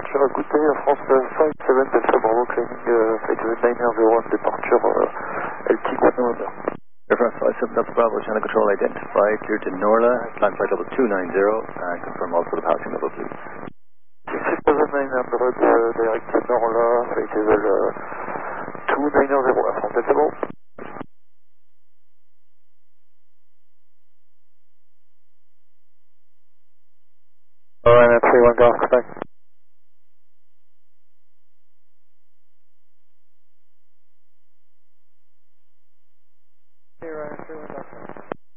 departure, good day, France 57 Delta Bravo claiming flight 901 departure LT Guatemala. Air France 57 Delta Bravo, channel control identified, clear to Norla, climb flight level 290, and confirm also the passing level please. 6900 direct to Norla, flight level 290, Air France Delta Bravo. Alright, 31 Golf, Quebec.